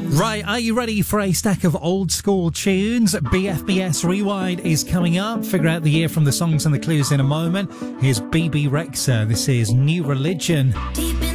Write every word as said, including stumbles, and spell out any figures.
Right, are you ready for a stack of old school tunes? B F B S Rewind is coming up. Figure out the year from the songs and the clues in a moment. Here's B B Rexha. This is New Religion. Deep